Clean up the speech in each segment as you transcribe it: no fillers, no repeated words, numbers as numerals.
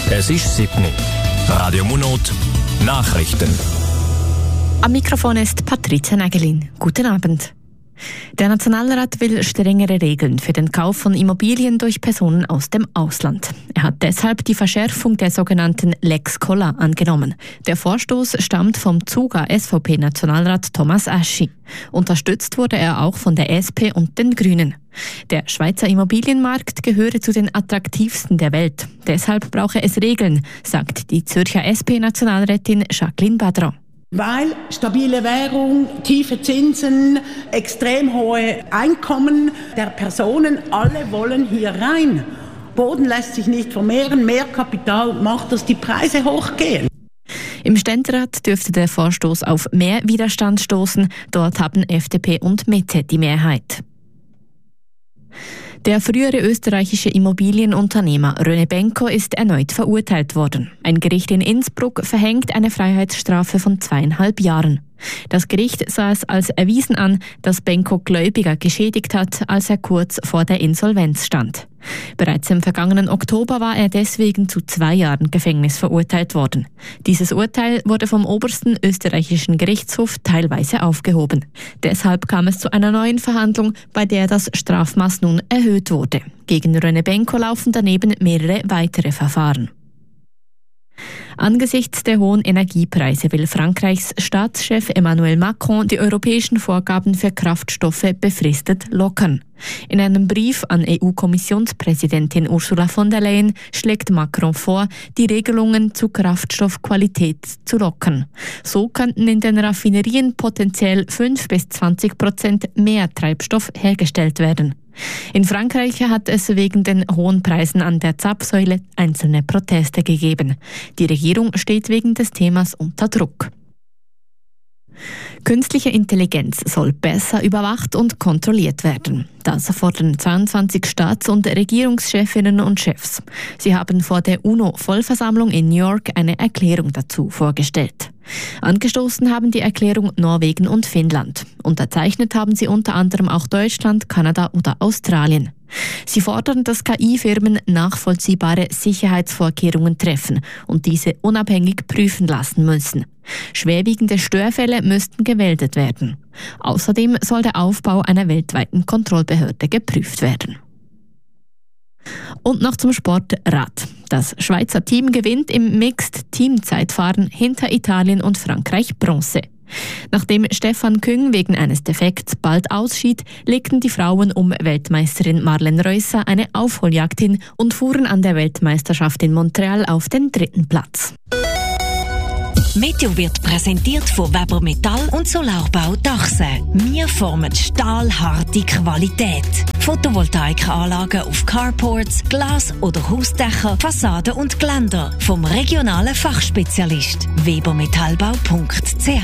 Es ist 7 Uhr. Radio Munot, Nachrichten. Am Mikrofon ist Patricia Nägelin. Guten Abend. Der Nationalrat will strengere Regeln für den Kauf von Immobilien durch Personen aus dem Ausland. Er hat deshalb die Verschärfung der sogenannten Lex Koller angenommen. Der Vorstoß stammt vom Zuga-SVP-Nationalrat Thomas Aschi. Unterstützt wurde er auch von der SP und den Grünen. Der Schweizer Immobilienmarkt gehöre zu den attraktivsten der Welt. Deshalb brauche es Regeln, sagt die Zürcher SP-Nationalrätin Jacqueline Badran. Weil stabile Währung, tiefe Zinsen, extrem hohe Einkommen der Personen, alle wollen hier rein. Boden lässt sich nicht vermehren, mehr Kapital macht, dass die Preise hochgehen. Im Ständerat dürfte der Vorstoß auf mehr Widerstand stoßen. Dort haben FDP und Mitte die Mehrheit. Der frühere österreichische Immobilienunternehmer René Benko ist erneut verurteilt worden. Ein Gericht in Innsbruck verhängt eine Freiheitsstrafe von 2,5 Jahren. Das Gericht sah es als erwiesen an, dass Benko Gläubiger geschädigt hat, als er kurz vor der Insolvenz stand. Bereits im vergangenen Oktober war er deswegen zu 2 Jahren Gefängnis verurteilt worden. Dieses Urteil wurde vom obersten österreichischen Gerichtshof teilweise aufgehoben. Deshalb kam es zu einer neuen Verhandlung, bei der das Strafmaß nun erhöht wurde. Gegen René Benko laufen daneben mehrere weitere Verfahren. Angesichts der hohen Energiepreise will Frankreichs Staatschef Emmanuel Macron die europäischen Vorgaben für Kraftstoffe befristet lockern. In einem Brief an EU-Kommissionspräsidentin Ursula von der Leyen schlägt Macron vor, die Regelungen zu Kraftstoffqualität zu lockern. So könnten in den Raffinerien potenziell 5-20% mehr Treibstoff hergestellt werden. In Frankreich hat es wegen den hohen Preisen an der Zapfsäule einzelne Proteste gegeben. Die Regierung steht wegen des Themas unter Druck. Künstliche Intelligenz soll besser überwacht und kontrolliert werden. Das fordern 22 Staats- und Regierungschefinnen und Chefs. Sie haben vor der UNO-Vollversammlung in New York eine Erklärung dazu vorgestellt. Angestoßen haben die Erklärung Norwegen und Finnland. Unterzeichnet haben sie unter anderem auch Deutschland, Kanada oder Australien. Sie fordern, dass KI-Firmen nachvollziehbare Sicherheitsvorkehrungen treffen und diese unabhängig prüfen lassen müssen. Schwerwiegende Störfälle müssten gemeldet werden. Außerdem soll der Aufbau einer weltweiten Kontrollbehörde geprüft werden. Und noch zum Sport Rad. Das Schweizer Team gewinnt im Mixed-Teamzeitfahren hinter Italien und Frankreich Bronze. Nachdem Stefan Küng wegen eines Defekts bald ausschied, legten die Frauen um Weltmeisterin Marlen Reusser eine Aufholjagd hin und fuhren an der Weltmeisterschaft in Montreal auf den 3. Platz. Meteo wird präsentiert von Weber Metall und Solarbau Dachse. Wir formen stahlharte Qualität. Photovoltaikanlagen auf Carports, Glas- oder Hausdächer, Fassaden und Geländer. Vom regionalen Fachspezialist webermetallbau.ch.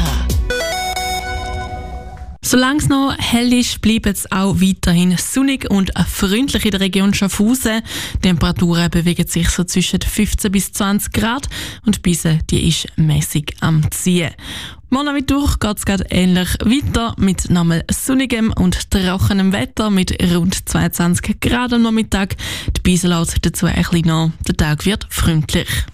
Solange es noch hell ist, bleibt es auch weiterhin sonnig und freundlich in der Region Schaffhausen. Die Temperaturen bewegen sich so zwischen 15 bis 20 Grad und die Bise, die ist mäßig am Ziehen. Morgen Mittwoch geht es gerade ähnlich weiter mit nochmal sonnigem und trockenem Wetter mit rund 22 Grad am Nachmittag. Die Bise lässt dazu ein bisschen nach. Der Tag wird freundlich.